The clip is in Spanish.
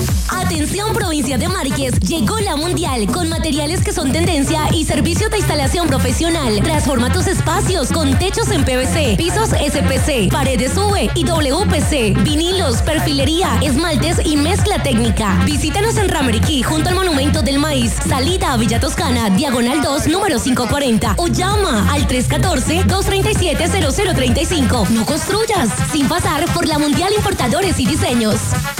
Atención provincia de Márquez, llegó la Mundial con materiales que son tendencia y servicios de instalación profesional. Transforma tus espacios con techos en PVC, pisos SPC, paredes UV y WPC, vinilos, perfilería, esmaltes y mezcla técnica. Visítanos en Rameriquí junto al Monumento del Maíz, salida a Villa Toscana, diagonal 2, número 540 o llama al 314-237-0035. No construyas sin pasar por la Mundial Importadores y Diseños.